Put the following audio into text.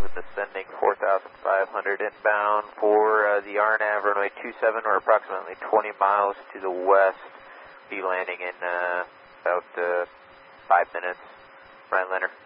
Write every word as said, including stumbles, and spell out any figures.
seven descending four thousand five hundred inbound for uh, the R N A V runway two seven, or approximately twenty miles to the west. Be landing in uh, about uh, five minutes. Ryan Leonard.